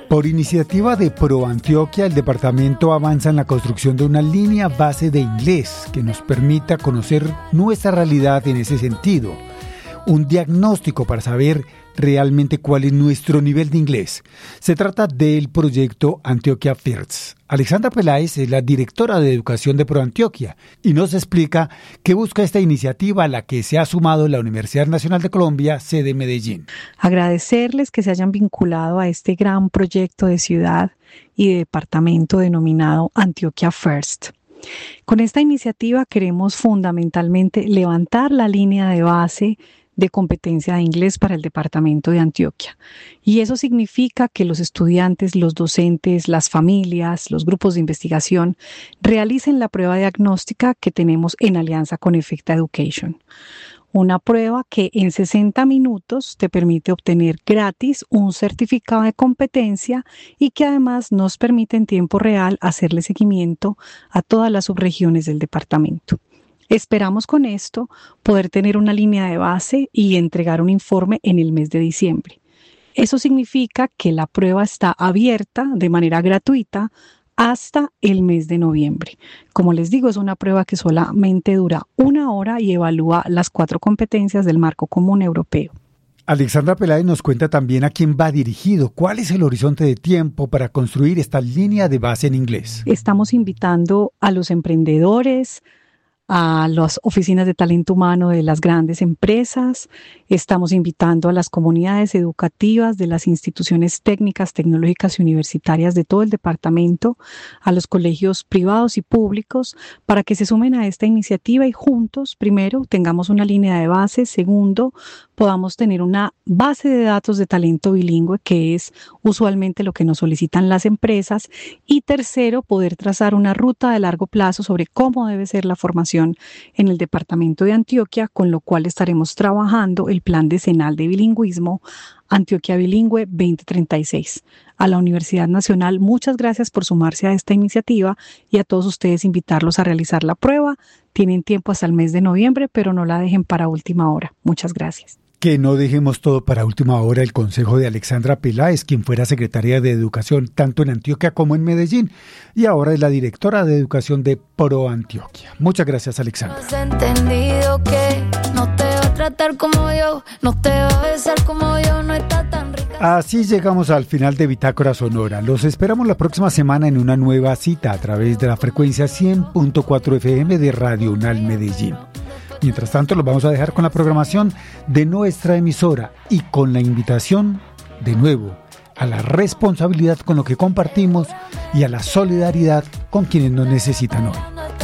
Por iniciativa de ProAntioquia, el departamento avanza en la construcción de una línea base de inglés que nos permita conocer nuestra realidad en ese sentido. Un diagnóstico para saber realmente cuál es nuestro nivel de inglés. Se trata del proyecto Antioquia First. Alexandra Peláez es la directora de educación de ProAntioquia y nos explica qué busca esta iniciativa a la que se ha sumado la Universidad Nacional de Colombia, sede Medellín. Agradecerles que se hayan vinculado a este gran proyecto de ciudad y de departamento denominado Antioquia First. Con esta iniciativa queremos fundamentalmente levantar la línea de base de competencia de inglés para el departamento de Antioquia. Y eso significa que los estudiantes, los docentes, las familias, los grupos de investigación realicen la prueba diagnóstica que tenemos en alianza con Efecta Education. Una prueba que en 60 minutos te permite obtener gratis un certificado de competencia y que además nos permite en tiempo real hacerle seguimiento a todas las subregiones del departamento. Esperamos con esto poder tener una línea de base y entregar un informe en el mes de diciembre. Eso significa que la prueba está abierta de manera gratuita hasta el mes de noviembre. Como les digo, es una prueba que solamente dura 1 hora y evalúa las 4 competencias del marco común europeo. Alexandra Peláez nos cuenta también a quién va dirigido, cuál es el horizonte de tiempo para construir esta línea de base en inglés. Estamos invitando a los emprendedores, a las oficinas de talento humano de las grandes empresas, estamos invitando a las comunidades educativas de las instituciones técnicas, tecnológicas y universitarias de todo el departamento, a los colegios privados y públicos, para que se sumen a esta iniciativa y juntos, primero, tengamos una línea de base, segundo, podamos tener una base de datos de talento bilingüe, que es usualmente lo que nos solicitan las empresas, y tercero, poder trazar una ruta de largo plazo sobre cómo debe ser la formación en el departamento de Antioquia, con lo cual estaremos trabajando el plan decenal de bilingüismo Antioquia Bilingüe 2036. A la Universidad Nacional, muchas gracias por sumarse a esta iniciativa y a todos ustedes invitarlos a realizar la prueba. Tienen tiempo hasta el mes de noviembre, pero no la dejen para última hora. Muchas gracias. Que no dejemos todo para última hora. El consejo de Alexandra Peláez, quien fuera secretaria de Educación tanto en Antioquia como en Medellín, y ahora es la directora de Educación de ProAntioquia. Muchas gracias, Alexandra. Has entendido que no te va a tratar como yo, no te va a besar como yo, no está tan rica. Así llegamos al final de Bitácora Sonora. Los esperamos la próxima semana en una nueva cita a través de la frecuencia 100.4 FM de Radio UNAL Medellín. Mientras tanto, los vamos a dejar con la programación de nuestra emisora y con la invitación, de nuevo, a la responsabilidad con lo que compartimos y a la solidaridad con quienes nos necesitan hoy.